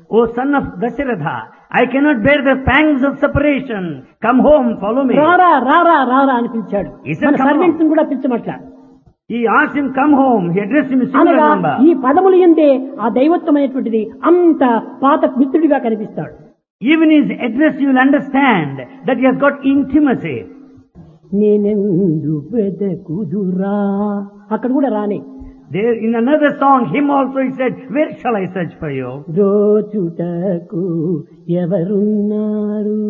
O son of Dasharatha, I cannot bear the pangs of separation. Come home, follow me. రారా రారా రారా అని పిలిచాడు. He said, మన "Come సర్వెంట్స్ కూడా పిలిచమట్లా. He asked him, come home. He addressed him in similar అనగా number. ఈ పదములు ఎందే ఆ దైవత్వమైనటువంటిది అంత పాత మిత్రుడిగా కనిపిస్తాడు. Even his address you will understand that he has got intimacy. నేనెందు వెదకుదురా అక్కడ కూడా రానే. There in another song, him also he said, where shall I search for you? బ్రోచుటకు ఎవరున్నారు,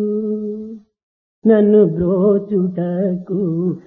నన్ను బ్రోచుటకు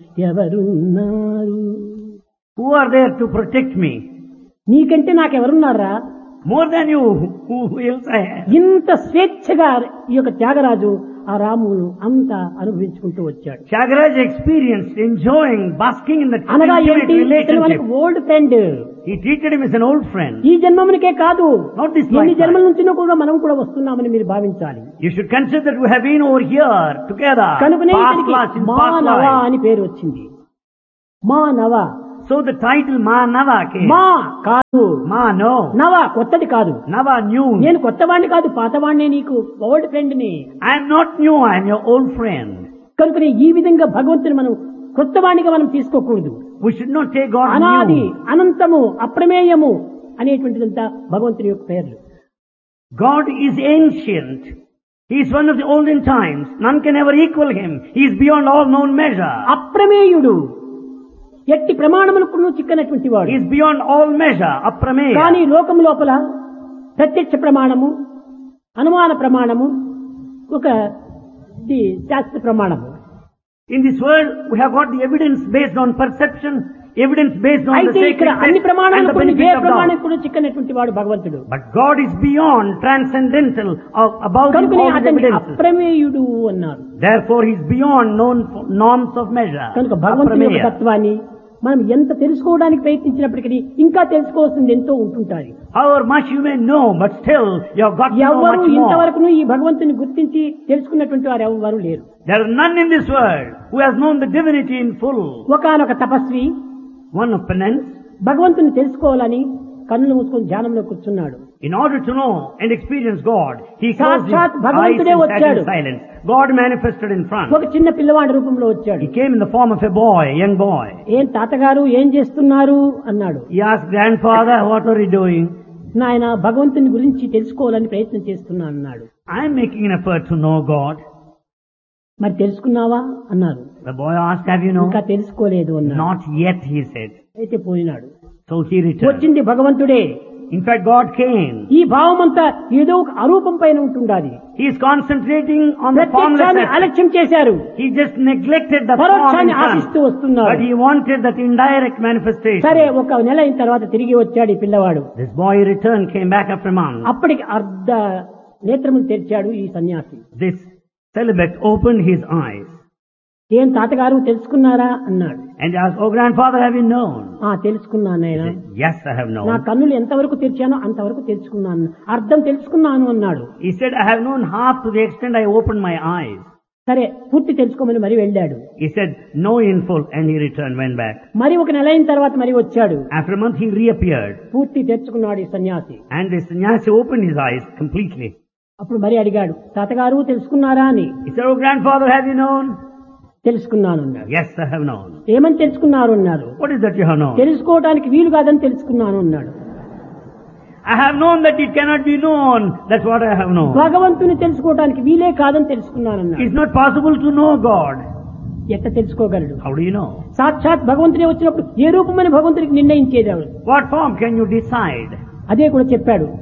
ఎవరున్నారు. Who are there to protect me? నీకంటే నాకెవరున్నారా? More than you, who else I have? ఇంత స్వేచ్ఛగా ఈ యొక్క త్యాగరాజు ఆ రామును అంతా అనుభవించుకుంటూ వచ్చాడు. Tyagaraja experienced enjoying, basking in that అనగా intimate ఏంటి? ఇతను relationship. మనకు old friend. He treated him as an old friend. ఈ జన్మమునికే కాదు, Not this ఎన్ని lifetime. జన్మల నుంచి కూడా మనం కూడా వస్తున్నామని మీరు భావించాలి. You should consider that we have been over here together. కనుకనే Past ఇతనికి lives, in past మానవ lives. అని పేరు వచ్చింది. మానవ. So the title Manava came. మా కాదు, Ma no. నవ కొత్తది కాదు. Nava new. నేను కొత్తవాణ్ణి కాదు, పాతవాణ్ణి, నీకు ఓల్డ్ ఫ్రెండ్ ని. I am not new, I am your old friend. కనుకనే ఈ విధంగా భగవంతుని మనం కొత్తవాణిగా మనం తీసుకోకూడదు. We should not take God అనాది, new. అనంతము, అప్రమేయము అనేటువంటిదంతా భగవంతుని యొక్క పేర్లు. God is ancient. He is one of the olden times. None can ever equal him. He is beyond all known measure. అప్రమేయుడు, ఎట్టి ప్రమాణములకు చిక్కనటువంటి వాడు. He is beyond all measure. Aprameya. కానీ లోకం లోపల ప్రత్యక్ష ప్రమాణము, అనుమాన ప్రమాణము, ఒక శాస్త్ర ప్రమాణము. In this world, we have got the evidence based on perception, evidence based on the అయితే ఇక్కడ sacred అన్ని text and ప్రమాణాలు the కొన్ని ఏ benefit of ప్రమాణం God. కూడా చిక్కనటువంటి వాడు భగవంతుడు. But God is beyond, transcendental, above కనుకనే all the అతన్ని evidences. అప్రమేయుడు అన్నారు. Therefore, he is beyond known norms of measure. కనుక భగవంతుని యొక్క Aprameya. తత్వాన్ని మనం ఎంత తెలుసుకోవడానికి ప్రయత్నించినప్పటికీ ఇంకా తెలుసుకోవాల్సింది ఎంతో ఉంటుంటారు. However much you may know, but still you have got to know ఎవరు much more. ఇంతవరకు ఈ భగవంతుని గుర్తించి తెలుసుకున్నటువంటి వారు ఎవరు లేరు. There are none in this world who has known the divinity in full. ఒకానొక తపస్వి One of penance, భగవంతుని తెలుసుకోవాలని కన్నులు మూసుకొని ధ్యానంలో కూర్చున్నాడు. in order to know and experience God, he closed his సాక్షాత్ eyes భగవంతుడే and sat వచ్చాడు. in silence. God manifested in front. ఒక చిన్న పిల్లవాడి రూపంలో వచ్చాడు. He came in the form of a boy, a young boy. ఏం తాతగారు ఏం చేస్తున్నారు అన్నాడు. He asked, grandfather, what are you doing? నాయన భగవంతుని గురించి తెలుసుకోవాలని ప్రయత్నం చేస్తున్నా అన్నాడు. I am making an effort to know God. మరి తెలుసుకున్నావా అన్నారు. The boy asked, have you known? ఇంకా తెలుసుకోలేదు అన్నాడు. Not yet, he said. అయితే పోయినాడు. So he returned. వచ్చింది భగవంతుడే. In fact, God came. ఈ భావం అంతా ఏదో ఒక అరూపం పైన ఉంటుండాలి. He is concentrating on the formless ప్రత్యక్షాన్ని aspect. అలక్ష్యం చేశారు. He just neglected the form పరోక్షాన్ని in ఆశిస్తూ front. వస్తున్నారు. But he wanted that indirect manifestation. సరే, ఒక నెల అయిన తర్వాత తిరిగి వచ్చాడు ఈ పిల్లవాడు. This boy returned, came back after a month. అప్పటికి అర్ధ నేత్రములు తెరిచాడు ఈ సన్యాసి. This celibate opened his eyes ఏం తాతగారు తెలుసుకున్నారా అన్నాడు. and asked, oh grandfather, have you known? తెలుసుకున్నాను He ఆయన. said, yes, I have నా known. కన్నులు ఎంతవరకు తెరిచానో అంతవరకు తెలుసుకున్నాను, అర్థం తెలుసుకున్నాను అన్నాడు. He said, I have known half to the extent I opened my eyes. సరే, పూర్తి తెలుసుకోమని మరి వెళ్ళాడు. He said, know in full, and he returned, went back. మరి ఒక నెల అయిన తర్వాత మరి వచ్చాడు. After a month he reappeared, పూర్తి తెచ్చుకున్నాడు ఈ సన్యాసి. and the sannyasi opened his eyes completely. అప్పుడు మరి అడిగాడు, తాతగారు తెలుసుకున్నారా అని. He said, oh grandfather, have you known? తెలుసుకున్నాను అన్నాడు. Yes, I have known. ఏమని తెలుసుకున్నారు అన్నారు. What is that you have known? తెలుసుకోవడానికి వీలు కాదని తెలుసుకున్నాను అన్నాడు. I have known that it cannot be known. That's what I have known. భగవంతుని తెలుసుకోవడానికి వీలే కాదని తెలుసుకున్నాను అన్నాడు. It's not possible to know God. ఎట్లా తెలుసుకోగలడు? How do you know? సాక్షాత్ భగవంతుడే వచ్చినప్పుడు ఏ రూపమని భగవంతుడికి నిర్ణయించేది ఎవరు? What form can you decide? అదే కూడా చెప్పాడు.